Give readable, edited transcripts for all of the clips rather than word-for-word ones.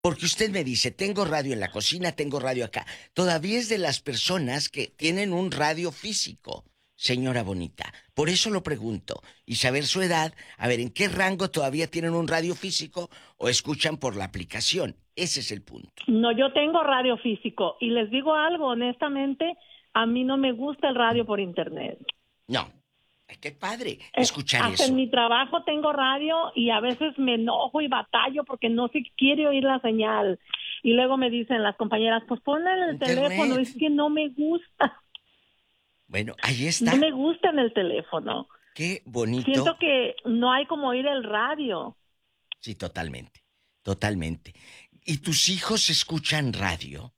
Porque usted me dice, tengo radio en la cocina, tengo radio acá. Todavía es de las personas que tienen un radio físico, señora bonita. Por eso lo pregunto. Y saber su edad, a ver, ¿en qué rango todavía tienen un radio físico o escuchan por la aplicación? Ese es el punto. No, yo tengo radio físico. Y les digo algo, honestamente, a mí no me gusta el radio por internet. No. Ay, qué padre escuchar Hasta eso. en mi trabajo tengo radio y a veces me enojo y batallo porque no se quiere oír la señal. Y luego me dicen las compañeras, pues ponla en el teléfono. Es que no me gusta. Bueno, ahí está. No me gusta en el teléfono. Qué bonito. Siento que no hay como oír el radio. Sí, totalmente. Totalmente. ¿Y tus hijos escuchan radio?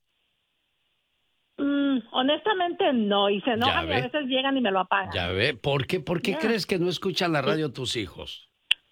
Honestamente no, y se enojan y a veces llegan y me lo apagan. Ya ve, ¿por qué crees que no escuchan la radio tus hijos?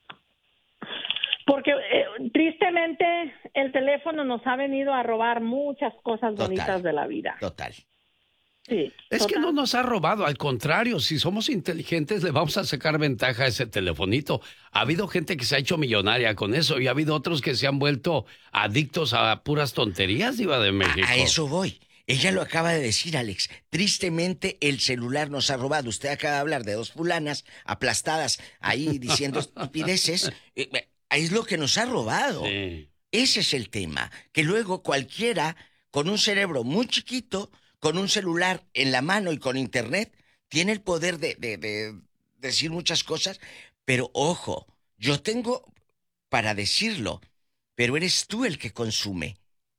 Porque tristemente el teléfono nos ha venido a robar muchas cosas bonitas de la vida. Total. Sí, es que no nos ha robado, al contrario, si somos inteligentes le vamos a sacar ventaja a ese telefonito. Ha habido gente que se ha hecho millonaria con eso y ha habido otros que se han vuelto adictos a puras tonterías, Diva de México. A eso voy. Ella lo acaba de decir, Alex. Tristemente, el celular nos ha robado. Usted acaba de hablar de dos fulanas aplastadas ahí diciendo estupideces. Es lo que nos ha robado. Sí. Ese es el tema. Que luego cualquiera con un cerebro muy chiquito, con un celular en la mano y con internet, tiene el poder de decir muchas cosas. Pero ojo, yo tengo para decirlo, pero eres tú el que consume.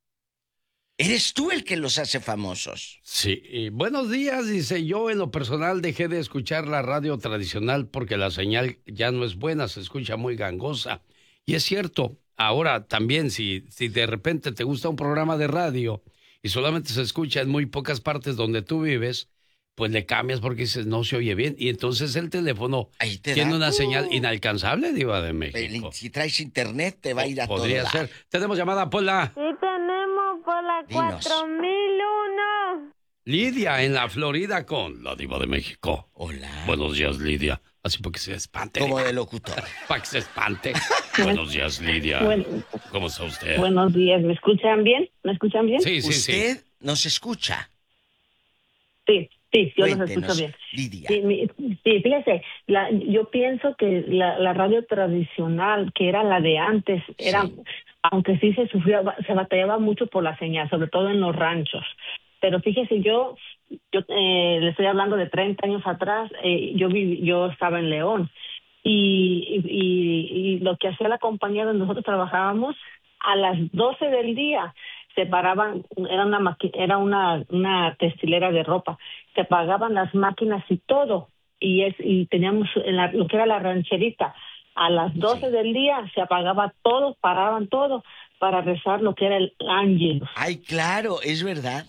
Eres tú el que los hace famosos. Sí, y buenos días, dice, yo en lo personal dejé de escuchar la radio tradicional porque la señal ya no es buena, se escucha muy gangosa. Y es cierto, ahora también si de repente te gusta un programa de radio y solamente se escucha en muy pocas partes donde tú vives, pues le cambias porque dices, no se oye bien. Y entonces el teléfono tiene una señal inalcanzable, Diva de México. Si traes internet te va a ir a todo. Podría ser. Tenemos llamada, Pola. Sí, tenemos por la 4001. Lidia en la Florida con la Diva de México. Hola. Buenos días, Lidia. Así porque se espante. Como de locutor. Para que se espante. Buenos días, Lidia. ¿Cómo está usted? Buenos días. ¿Me escuchan bien? ¿Me escuchan bien? Sí, sí, ¿Usted nos escucha? Sí, yo los Cuéntenos, escucho bien. Lidia. Sí, fíjese, yo pienso que la radio tradicional, que era la de antes, era, aunque sí se batallaba mucho por la señal, sobre todo en los ranchos. Pero fíjese, yo le estoy hablando de 30 años atrás, yo estaba en León y lo que hacía la compañía donde nosotros trabajábamos, a las 12 del día se paraban, era una textilera de ropa, se apagaban las máquinas y todo, y teníamos lo que era la rancherita, a las 12 del día se apagaba todo, paraban todo para rezar lo que era el ángel. Ay, claro, es verdad.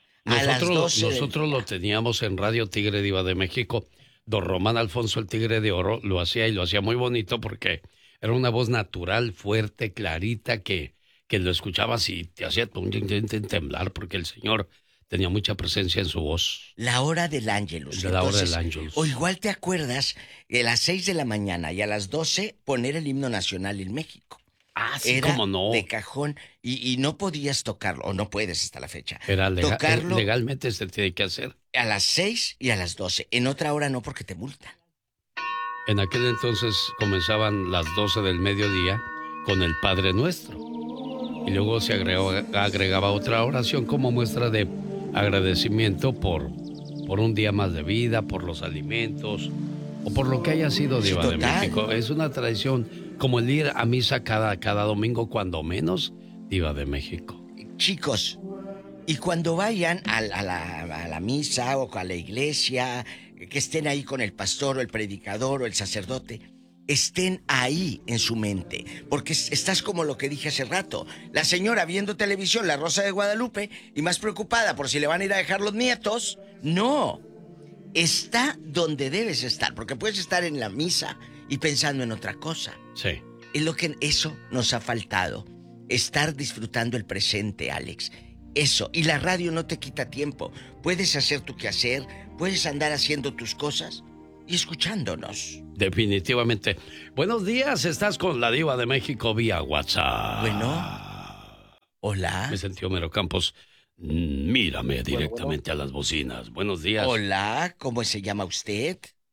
Nosotros lo teníamos en Radio Tigre, Diva de México. Don Román Alfonso, el Tigre de Oro, lo hacía y lo hacía muy bonito porque era una voz natural, fuerte, clarita, que lo escuchabas y te hacía temblar porque el señor tenía mucha presencia en su voz. La hora del Ángelus. La hora del Ángelus. O igual te acuerdas, a las 6 de la mañana y a las 12 poner el himno nacional en México. Ah, sí, era cómo no. de cajón y no podías tocarlo, o no puedes hasta la fecha. Era tocarlo legalmente se tiene que hacer. A las 6 y a las 12. En otra hora no, porque te multan. En aquel entonces comenzaban las 12 del mediodía con el Padre Nuestro. Y luego se agregaba otra oración como muestra de agradecimiento por un día más de vida, por los alimentos o por lo que haya sido, Diva de México. Es una tradición como el ir a misa cada domingo, cuando menos, Diva de México. Chicos, y cuando vayan a la misa o a la iglesia, que estén ahí con el pastor o el predicador o el sacerdote, estén ahí en su mente, porque estás como lo que dije hace rato, la señora viendo televisión, La Rosa de Guadalupe, y más preocupada por si le van a ir a dejar los nietos. No, está donde debes estar, porque puedes estar en la misa y pensando en otra cosa. Sí. Es lo que eso nos ha faltado, estar disfrutando el presente, Alex. Eso, y la radio no te quita tiempo. Puedes hacer tu quehacer, puedes andar haciendo tus cosas y escuchándonos. Definitivamente. Buenos días, estás con la Diva de México vía WhatsApp. Bueno. Hola. Me sentí Homero Campos. Mírame directamente a las bocinas. Buenos días. Hola, ¿cómo se llama usted?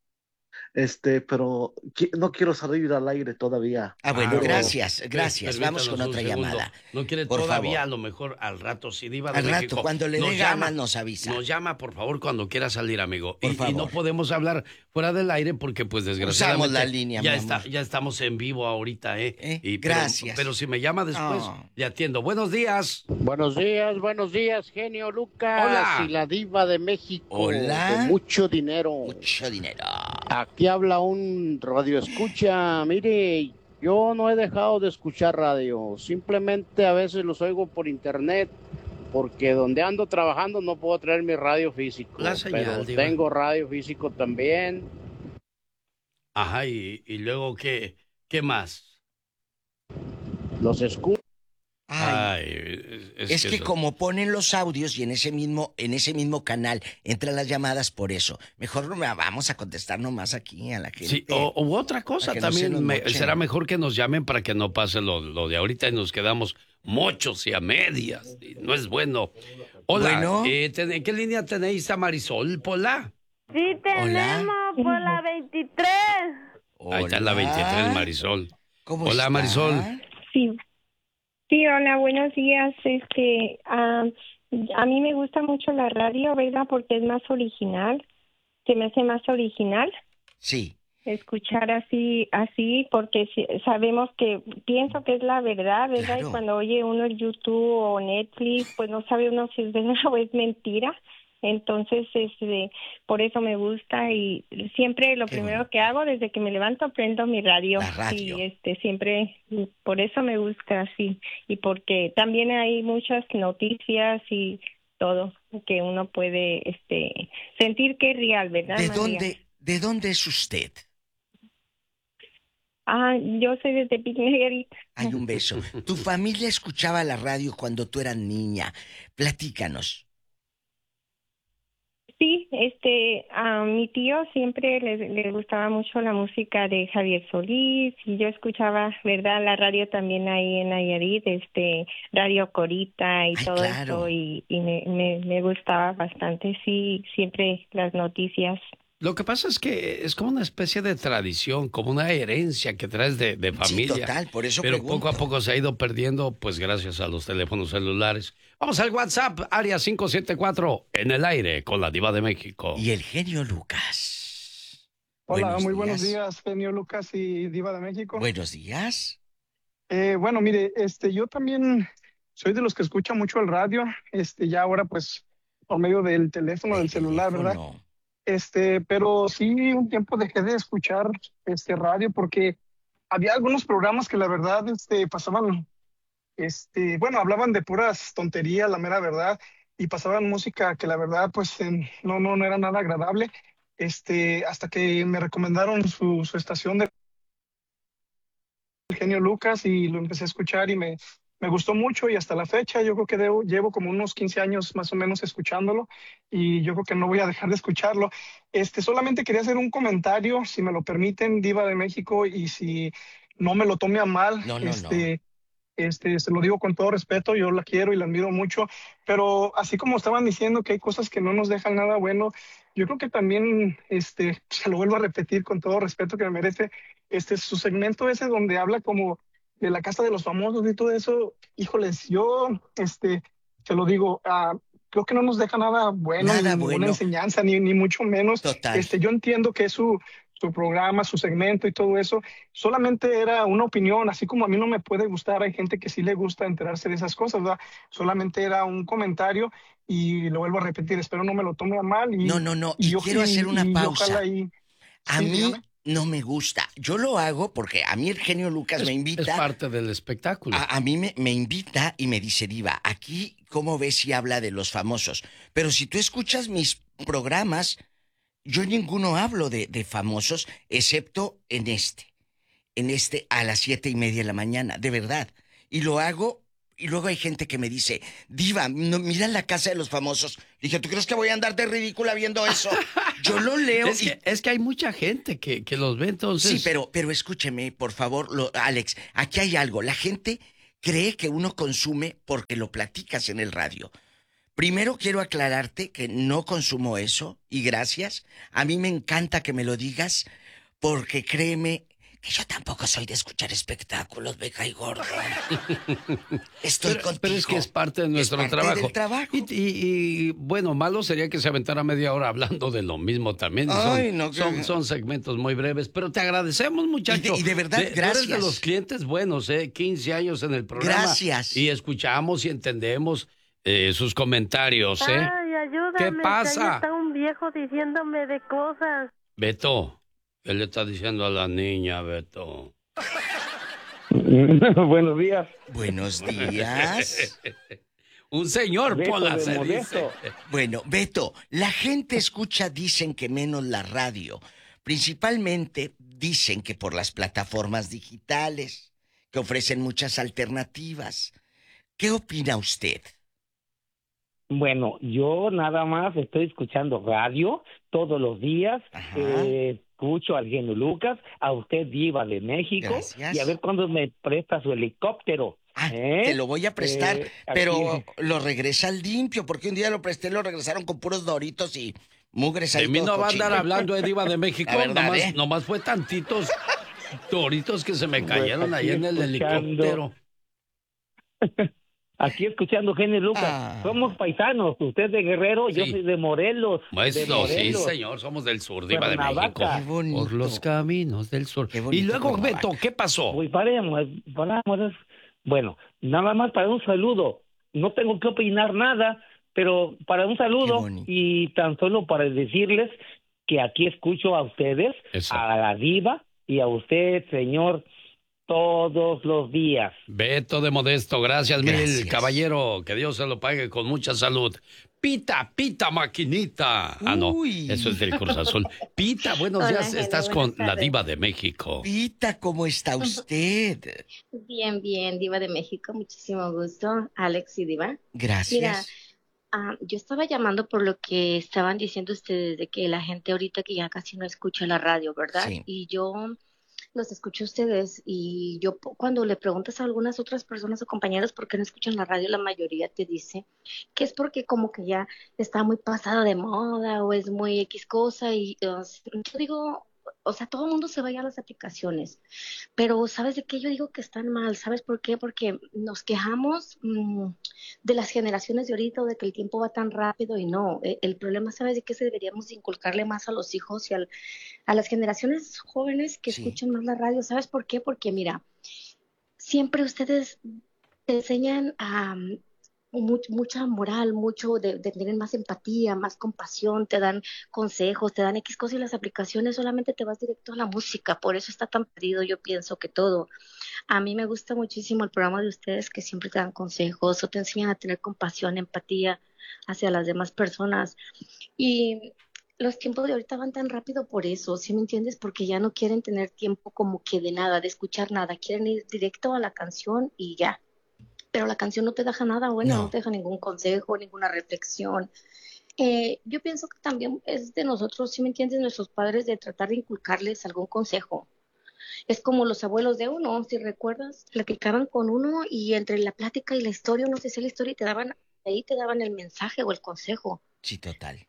Pero no quiero salir al aire todavía. Bueno, Pero, gracias. Vamos con permítanos otra un segundo. llamada. No quiere Por todavía, favor. a lo mejor al rato, si Diva de Al México. rato, cuando le dé ganas, nos avisa. Nos llama, por favor, cuando quiera salir, amigo. Por Y favor. no podemos hablar fuera del aire porque, pues, desgraciadamente... Usamos la línea, mi amor. Ya estamos en vivo ahorita, ¿eh? Gracias. Pero si me llama después, le atiendo. Buenos días. Buenos días, genio Lucas. Hola. Y la Diva de México. Hola. Con mucho dinero. Mucho dinero. Aquí habla un radio escucha. Mire, yo no he dejado de escuchar radio. Simplemente a veces los oigo por internet. Porque donde ando trabajando no puedo traer mi radio físico. La señal, pero Diva. tengo radio físico también. Ajá, y luego, ¿qué más? Los escucho. Es que como ponen los audios y en ese mismo canal entran las llamadas, por eso. Mejor no vamos a contestar nomás aquí a la gente. Sí, u otra cosa Para que no se también, nos mochen. será mejor que nos llamen para que no pase lo de ahorita y nos quedamos mochos y a medias. Y no es bueno. Hola, Bueno. ¿en qué línea tenéis a Marisol, Pola? Sí, tenemos por la 23. Ahí está la 23, Marisol. ¿Cómo Hola, está? Marisol. Sí. Sí, hola, buenos días. A mí me gusta mucho la radio, ¿verdad? Porque es más original. Se me hace más original Sí. escuchar así, porque sabemos que, pienso que es la verdad, ¿verdad? Claro. Y cuando oye uno el YouTube o Netflix, pues no sabe uno si es verdad o es mentira. Entonces, por eso me gusta y siempre lo primero que hago desde que me levanto prendo mi radio. La radio. Y siempre, por eso me gusta así y porque también hay muchas noticias y todo que uno puede sentir que es real, ¿verdad, María? ¿De dónde es usted? Yo soy de Tepic, Nayarit. Hay un beso. ¿Tu familia escuchaba la radio cuando tú eras niña? Platícanos. Sí, a mi tío siempre le gustaba mucho la música de Javier Solís y yo escuchaba, ¿verdad? La radio también ahí en Nayarit, Radio Corita y todo claro. eso y me gustaba bastante, sí, siempre las noticias. Lo que pasa es que es como una especie de tradición, como una herencia que traes de familia. Sí, total, por eso Pero pregunto. poco a poco se ha ido perdiendo, pues gracias a los teléfonos celulares. Vamos al WhatsApp, área 574, en el aire, con la Diva de México. Y el genio Lucas. Hola, muy buenos días, genio Lucas y Diva de México. Buenos días. Bueno, mire, yo también soy de los que escucha mucho el radio, ya ahora pues por medio del teléfono, del celular, ¿verdad? Pero sí un tiempo dejé de escuchar radio porque había algunos programas que la verdad pasaban, hablaban de puras tonterías, la mera verdad, y pasaban música que la verdad pues no era nada agradable, hasta que me recomendaron su estación de genio Lucas y lo empecé a escuchar y me gustó mucho y hasta la fecha yo creo que llevo como unos 15 años más o menos escuchándolo y yo creo que no voy a dejar de escucharlo. Solamente quería hacer un comentario, si me lo permiten, Diva de México, y si no me lo tome a mal. No. Se lo digo con todo respeto, yo la quiero y la admiro mucho, pero así como estaban diciendo que hay cosas que no nos dejan nada bueno, yo creo que también, se lo vuelvo a repetir con todo respeto que me merece, su segmento ese donde habla como de la casa de los famosos y todo eso, híjoles, yo, te lo digo, creo que no nos deja nada bueno, Nada ni bueno. ninguna enseñanza, ni mucho menos. Total. Yo entiendo que es su programa, su segmento y todo eso, solamente era una opinión, así como a mí no me puede gustar, hay gente que sí le gusta enterarse de esas cosas, ¿verdad? Solamente era un comentario y lo vuelvo a repetir, espero no me lo tome a mal. Y quiero hacer una pausa. A mí dígame. no me gusta. Yo lo hago porque a mí el genio Lucas me invita. Es parte del espectáculo. A mí me invita y me dice, Diva, aquí, ¿cómo ves si habla de los famosos? Pero si tú escuchas mis programas, yo en ninguno hablo de famosos, excepto en este a las 7:30 de la mañana, de verdad. Y lo hago, y luego hay gente que me dice, Diva, mira la casa de los famosos. Dije, ¿tú crees que voy a andar de ridícula viendo eso? Yo lo leo Es que hay mucha gente que los ve, entonces... Sí, pero escúcheme, por favor, Alex, aquí hay algo. La gente cree que uno consume porque lo platicas en el radio. Primero quiero aclararte que no consumo eso, y gracias. A mí me encanta que me lo digas, porque créeme que yo tampoco soy de escuchar espectáculos, me cae gordo. Estoy contigo. Pero es que es parte de nuestro trabajo. Del trabajo. Y bueno, malo sería que se aventara media hora hablando de lo mismo también. Ay, Son segmentos muy breves, pero te agradecemos, muchacho. Y de verdad, gracias. Eres de los clientes buenos, 15 años en el programa. Gracias. Y escuchamos y entendemos sus comentarios, Ay, ayúdame. ¿Qué pasa? Que ahí está un viejo diciéndome de cosas. Beto, ¿qué le está diciendo a la niña, Beto? Buenos días. Buenos días. Un señor, Beto Pola, de se Modesto. dice. Bueno, Beto, la gente escucha, dicen que menos la radio. Principalmente dicen que por las plataformas digitales, que ofrecen muchas alternativas. ¿Qué opina usted? Bueno, yo nada más estoy escuchando radio todos los días. Escucho al genio Lucas, a usted Diva de México. Gracias. Y a ver cuándo me presta su helicóptero. Te lo voy a prestar, pero aquí. lo regresa al limpio, porque un día lo presté, lo regresaron con puros Doritos y mugres ahí. De mí todo no va a cochino. andar hablando de Diva de México, La verdad, nomás fue tantitos Doritos que se me cayeron ahí en el helicóptero. Aquí escuchando genio Lucas. Somos paisanos, usted de Guerrero, yo soy de Morelos. Maestro, sí, señor, somos del sur, Diva de México. Cuernavaca. Por los caminos del sur. Y luego, Beto, ¿qué pasó? Pues paremos. Bueno, nada más para un saludo. No tengo que opinar nada, pero para un saludo y tan solo para decirles que aquí escucho a ustedes, a la Diva y a usted, señor, todos los días. Beto de Modesto, gracias mil, caballero, que Dios se lo pague con mucha salud. Pita, pita, maquinita. Ah, no, eso es del Cruz Azul. Pita, buenos días, estás con la Diva de México. Pita, ¿cómo está usted? Bien, bien, Diva de México, muchísimo gusto, Alex y Diva. Gracias. Mira, yo estaba llamando por lo que estaban diciendo ustedes de que la gente ahorita que ya casi no escucha la radio, ¿verdad? Sí. Y yo los escucho a ustedes y yo cuando le preguntas a algunas otras personas o compañeros por qué no escuchan la radio, la mayoría te dice que es porque como que ya está muy pasada de moda o es muy X cosa y yo digo, o sea, todo el mundo se vaya a las aplicaciones, pero ¿sabes de qué? Yo digo que están mal, ¿sabes por qué? Porque nos quejamos de las generaciones de ahorita o de que el tiempo va tan rápido y no, el problema, ¿sabes de qué? Se deberíamos inculcarle más a los hijos y a las generaciones jóvenes que escuchan más la radio, ¿sabes por qué? Porque mira, siempre ustedes te enseñan a mucha moral, mucho de tener más empatía, más compasión, te dan consejos, te dan X cosas y las aplicaciones solamente te vas directo a la música, por eso está tan perdido, yo pienso que todo. A mí me gusta muchísimo el programa de ustedes que siempre te dan consejos o te enseñan a tener compasión, empatía hacia las demás personas y los tiempos de ahorita van tan rápido por eso, ¿sí me entiendes? Porque ya no quieren tener tiempo como que de nada, de escuchar nada, quieren ir directo a la canción y ya. Pero la canción no te deja nada bueno, no te deja ningún consejo, ninguna reflexión. Yo pienso que también es de nosotros, ¿sí me entiendes? Nuestros padres de tratar de inculcarles algún consejo. Es como los abuelos de uno, si recuerdas, platicaban con uno y entre la plática y la historia, uno te decía la historia y ahí te daban el mensaje o el consejo. Sí, total.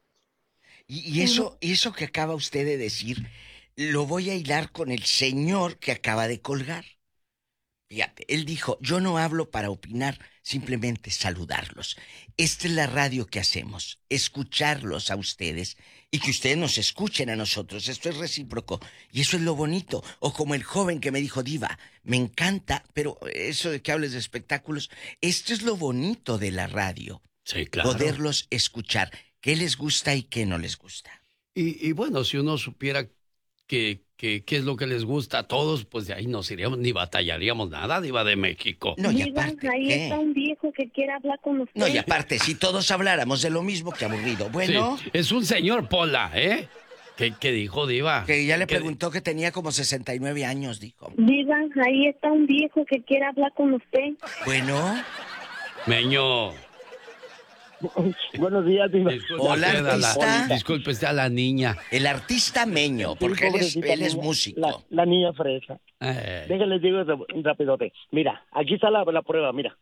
Y eso que acaba usted de decir, lo voy a hilar con el señor que acaba de colgar. Fíjate, él dijo, yo no hablo para opinar, simplemente saludarlos. Esta es la radio que hacemos, escucharlos a ustedes y que ustedes nos escuchen a nosotros. Esto es recíproco y eso es lo bonito. O como el joven que me dijo, Diva, me encanta, pero eso de que hables de espectáculos, esto es lo bonito de la radio. Sí, claro. Poderlos escuchar, qué les gusta y qué no les gusta. Y bueno, si uno supiera qué es lo que les gusta a todos, pues de ahí no iríamos ni batallaríamos nada, Diva de México. No, y aparte, ahí está un viejo que quiere hablar con usted. No, y aparte, si todos habláramos de lo mismo, qué aburrido. Bueno. Sí, es un señor Pola, ¿eh? ¿Qué dijo, Diva? Que ya le preguntó que tenía como 69 años, dijo. Diva, ahí está un viejo que quiere hablar con usted. Bueno. Meño. Buenos días, Diva. Hola, artista. Disculpe usted a la niña. El artista Meño, porque él es músico. La niña fresa. Déjenles digo rapidote. Mira, aquí está la prueba, mira.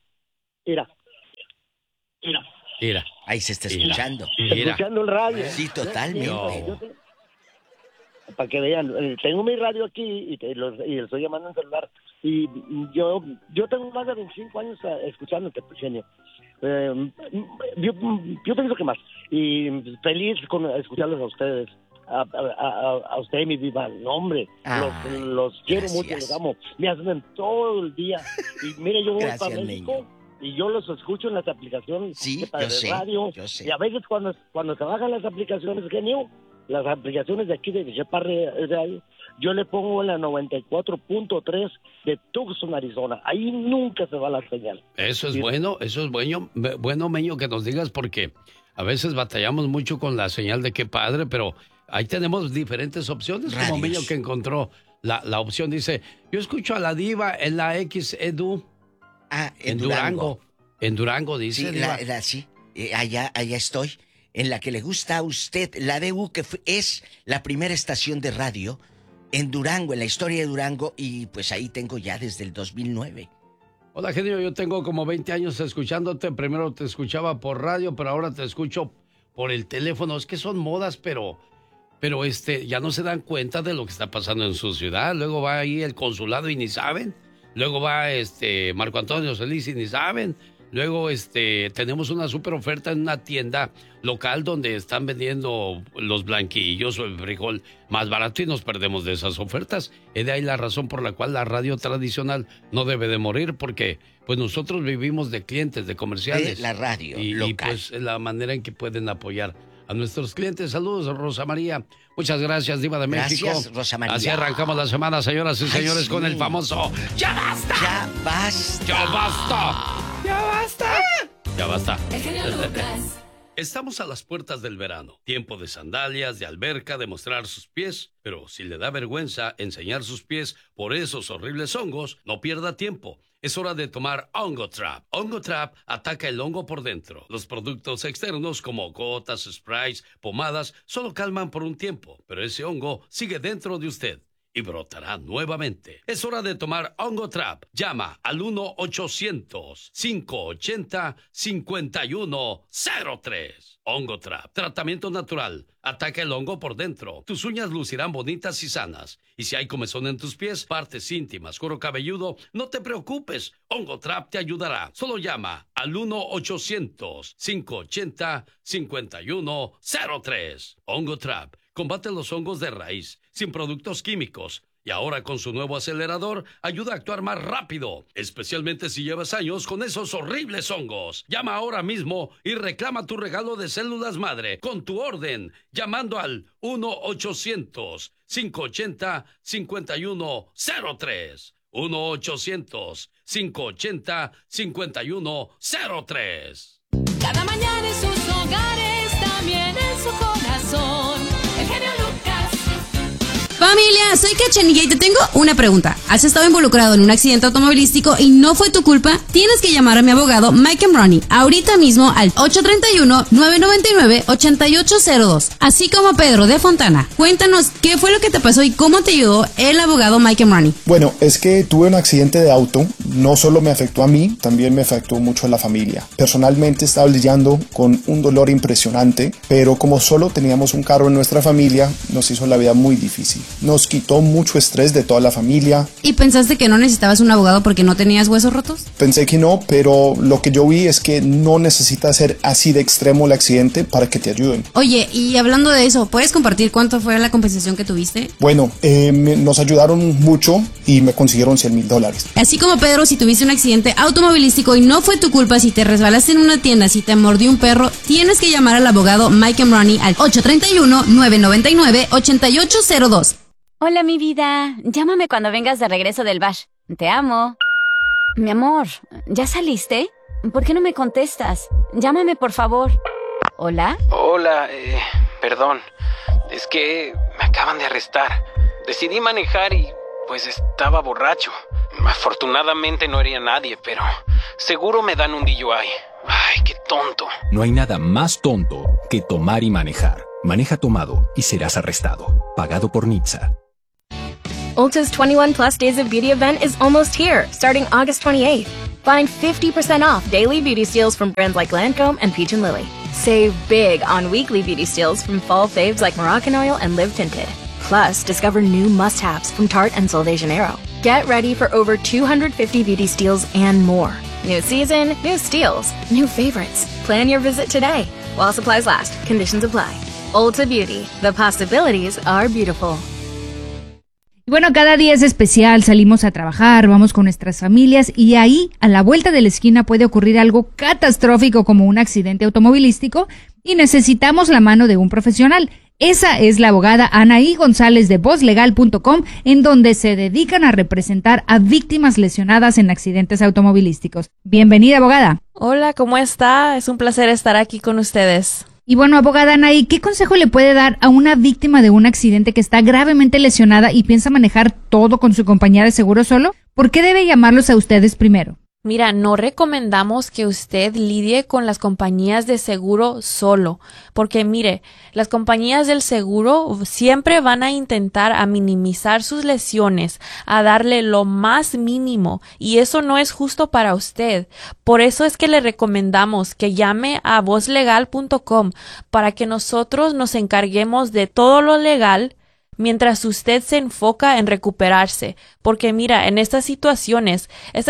Ahí se está escuchando. Escuchando el radio. Sí, totalmente. Para que vean, tengo mi radio aquí y le estoy llamando en celular. Y yo tengo más de 25 años escuchándote, genio. Yo pienso que más. Y feliz con escucharlos a ustedes. A usted, mi Diva. No, hombre, los quiero mucho, los amo. Me hacen todo el día. Y mire, yo voy para México. Y yo los escucho en las aplicaciones de radio. Yo sé. Y a veces cuando trabajan las aplicaciones, genio, las aplicaciones de aquí de Shepard Radio, yo le pongo en la 94.3 de Tucson, Arizona. Ahí nunca se va la señal. Eso es bueno, bueno, Meño, que nos digas, porque a veces batallamos mucho con la señal de Qué Padre, pero ahí tenemos diferentes opciones, radios. Como Meño que encontró la opción, dice, yo escucho a la Diva en la XEDU. En Durango. En Durango, dice. Sí, allá estoy. En la que le gusta a usted, la DU, que es la primera estación de radio en Durango, en la historia de Durango, y pues ahí tengo ya desde el 2009. Hola, genio, yo tengo como 20 años escuchándote. Primero te escuchaba por radio, pero ahora te escucho por el teléfono. Es que son modas, pero ya no se dan cuenta de lo que está pasando en su ciudad. Luego va ahí el consulado y ni saben. Luego va Marco Antonio Solís y ni saben. Luego tenemos una super oferta en una tienda local donde están vendiendo los blanquillos o el frijol más barato y nos perdemos de esas ofertas. Es de ahí la razón por la cual la radio tradicional no debe de morir, porque pues nosotros vivimos de clientes, de comerciales. De la radio local. Y pues la manera en que pueden apoyar a nuestros clientes. Saludos, Rosa María. Muchas gracias, Diva de México. Gracias, Rosa María. Así arrancamos la semana, señoras y señores, con el famoso ¡Ya basta! ¡Ya basta! ¡Ya basta! ¡Ya basta! Ya basta. Estamos a las puertas del verano. Tiempo de sandalias, de alberca, de mostrar sus pies. Pero si le da vergüenza enseñar sus pies por esos horribles hongos, no pierda tiempo. Es hora de tomar Hongo Trap. Hongo Trap ataca el hongo por dentro. Los productos externos como gotas, sprays, pomadas, solo calman por un tiempo. Pero ese hongo sigue dentro de usted y brotará nuevamente. Es hora de tomar Hongo Trap. Llama al 1-800-580-5103. Hongo Trap. Tratamiento natural. Ataca el hongo por dentro. Tus uñas lucirán bonitas y sanas. Y si hay comezón en tus pies, partes íntimas, cuero cabelludo, no te preocupes. Hongo Trap te ayudará. Solo llama al 1-800-580-5103. Hongo Trap. Combate los hongos de raíz, sin productos químicos. Y ahora con su nuevo acelerador, ayuda a actuar más rápido, especialmente si llevas años con esos horribles hongos. Llama ahora mismo y reclama tu regalo de células madre con tu orden, llamando al 1-800-580-5103. 1-800-580-5103. Cada mañana en sus hogares, también en su corazón. El genio Lucas. Familia, soy Cachanilla y te tengo una pregunta. ¿Has estado involucrado en un accidente automovilístico y no fue tu culpa? Tienes que llamar a mi abogado Mike Ronnie ahorita mismo al 831-999-8802. Así como Pedro de Fontana. Cuéntanos qué fue lo que te pasó y cómo te ayudó el abogado Mike Ronnie. Bueno, es que tuve un accidente de auto. No solo me afectó a mí, también me afectó mucho a la familia. Personalmente estaba lidiando con un dolor impresionante, pero como solo teníamos un carro en nuestra familia, nos hizo la vida muy difícil. Nos quitó mucho estrés de toda la familia. ¿Y pensaste que no necesitabas un abogado porque no tenías huesos rotos? Pensé que no, pero lo que yo vi es que no necesita ser así de extremo el accidente para que te ayuden. Oye, y hablando de eso, ¿puedes compartir cuánto fue la compensación que tuviste? Bueno, nos ayudaron mucho y me consiguieron $100,000. Así como Pedro, si tuviste un accidente automovilístico y no fue tu culpa, si te resbalaste en una tienda, si te mordió un perro, tienes que llamar al abogado Mike Ronnie al 831-999-8802. Hola, mi vida. Llámame cuando vengas de regreso del bash. Te amo. Mi amor, ¿ya saliste? ¿Por qué no me contestas? Llámame, por favor. ¿Hola? Hola, perdón. Es que me acaban de arrestar. Decidí manejar y, pues, estaba borracho. Afortunadamente no hería a nadie, pero seguro me dan un DUI. Ay, qué tonto. No hay nada más tonto que tomar y manejar. Maneja tomado y serás arrestado. Pagado por NHTSA. Ulta's 21 Plus Days of Beauty event is almost here, starting August 28th. Find 50% off daily beauty steals from brands like Lancome and Peach & Lily. Save big on weekly beauty steals from fall faves like Moroccan Oil and Live Tinted. Plus, discover new must-haves from Tarte and Sol de Janeiro. Get ready for over 250 beauty steals and more. New season, new steals, new favorites. Plan your visit today. While supplies last, conditions apply. Ulta Beauty, the possibilities are beautiful. Bueno, cada día es especial, salimos a trabajar, vamos con nuestras familias y ahí, a la vuelta de la esquina, puede ocurrir algo catastrófico como un accidente automovilístico y necesitamos la mano de un profesional. Esa es la abogada Anaí González de VozLegal.com, en donde se dedican a representar a víctimas lesionadas en accidentes automovilísticos. Bienvenida, abogada. Hola, ¿cómo está? Es un placer estar aquí con ustedes. Y bueno, abogada Anaí, ¿qué consejo le puede dar a una víctima de un accidente que está gravemente lesionada y piensa manejar todo con su compañía de seguro solo? ¿Por qué debe llamarlos a ustedes primero? Mira, no recomendamos que usted lidie con las compañías de seguro solo, porque mire, las compañías del seguro siempre van a intentar a minimizar sus lesiones, a darle lo más mínimo, y eso no es justo para usted. Por eso es que le recomendamos que llame a VozLegal.com para que nosotros nos encarguemos de todo lo legal mientras usted se enfoca en recuperarse, porque mira, en estas situaciones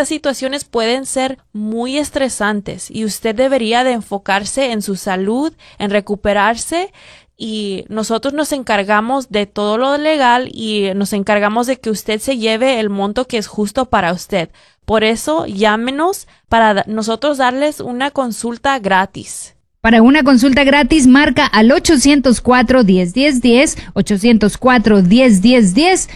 pueden ser muy estresantes y usted debería de enfocarse en su salud, en recuperarse, y nosotros nos encargamos de todo lo legal y nos encargamos de que usted se lleve el monto que es justo para usted. Por eso, llámenos para nosotros darles una consulta gratis. Para una consulta gratis, marca al 804-1010-10, 804-1010-10,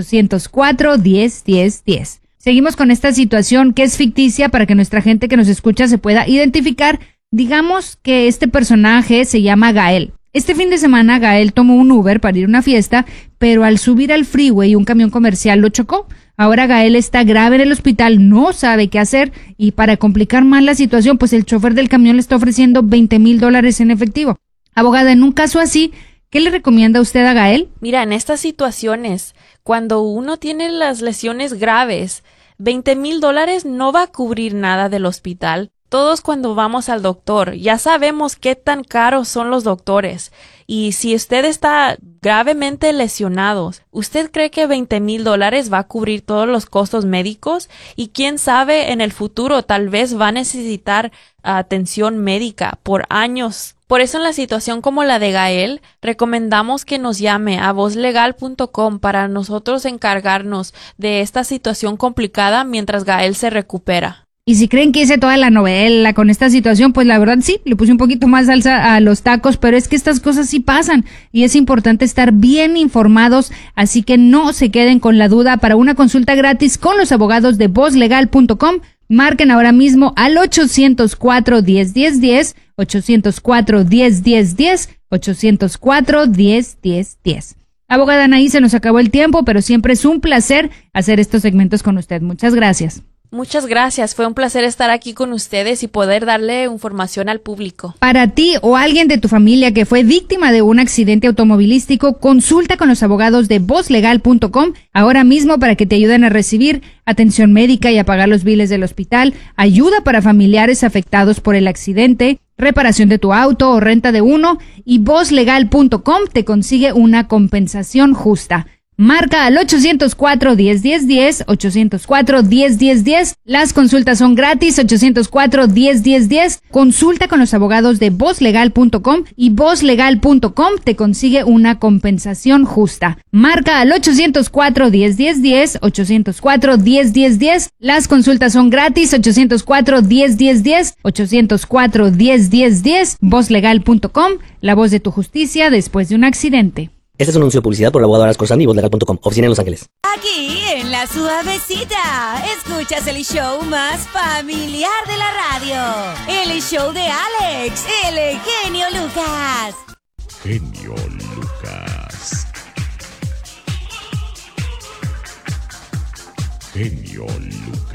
804-1010-10. Seguimos con esta situación que es ficticia para que nuestra gente que nos escucha se pueda identificar. Digamos que este personaje se llama Gael. Este fin de semana, Gael tomó un Uber para ir a una fiesta, pero al subir al freeway, un camión comercial lo chocó. Ahora Gael está grave en el hospital, no sabe qué hacer y para complicar más la situación, pues el chofer del camión le está ofreciendo $20,000 en efectivo. Abogada, en un caso así, ¿qué le recomienda usted a Gael? Mira, en estas situaciones, cuando uno tiene las lesiones graves, $20,000 no va a cubrir nada del hospital. Todos cuando vamos al doctor ya sabemos qué tan caros son los doctores y si usted está gravemente lesionado, ¿usted cree que $20,000 va a cubrir todos los costos médicos? Y quién sabe, en el futuro tal vez va a necesitar atención médica por años. Por eso en la situación como la de Gael, recomendamos que nos llame a VozLegal.com para nosotros encargarnos de esta situación complicada mientras Gael se recupera. Y si creen que hice toda la novela con esta situación, pues la verdad sí, le puse un poquito más salsa a los tacos, pero es que estas cosas sí pasan y es importante estar bien informados, así que no se queden con la duda. Para una consulta gratis con los abogados de VozLegal.com, marquen ahora mismo al 804-1010-10, 804-1010-10, 804-1010-10. Abogada Anaí, se nos acabó el tiempo, pero siempre es un placer hacer estos segmentos con usted. Muchas gracias. Muchas gracias, fue un placer estar aquí con ustedes y poder darle información al público. Para ti o alguien de tu familia que fue víctima de un accidente automovilístico, consulta con los abogados de VozLegal.com ahora mismo para que te ayuden a recibir atención médica y a pagar los biles del hospital, ayuda para familiares afectados por el accidente, reparación de tu auto o renta de uno, y VozLegal.com te consigue una compensación justa. Marca al 804-1010-10, 804-1010-10. Las consultas son gratis, 804-1010-10. Consulta con los abogados de VozLegal.com y VozLegal.com te consigue una compensación justa. Marca al 804-1010-10, 804-1010-10. Las consultas son gratis, 804-1010-10, 804-1010-10. VozLegal.com, la voz de tu justicia después de un accidente. Este es un anuncio de publicidad por el abogado Aras Corsani y VozLegal.com, oficina en Los Ángeles. Aquí en La Suavecita, escuchas el show más familiar de la radio. El show de Alex, el genio Lucas. Genio Lucas. Genio Lucas.